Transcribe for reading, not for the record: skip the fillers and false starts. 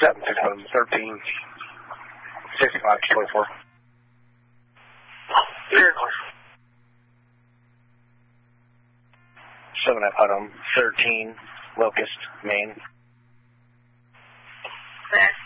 13. 65-24. Here. 7 item 13, Locust, Maine. Okay.